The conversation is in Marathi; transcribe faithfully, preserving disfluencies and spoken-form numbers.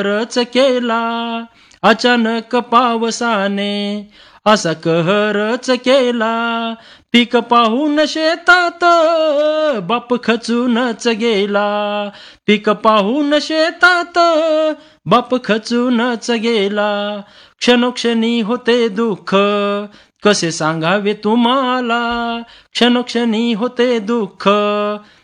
रच केला अचानक पावसाने, असा कहरच केला. पीक पाहून शेतात बाप खचूनच गेला. पीक पाहून शेतात बाप खचूनच गेला. क्षणोक्षणी होते दुःख, कसे सांगावे तुम्हाला. क्षणोक्षणी होते दुःख,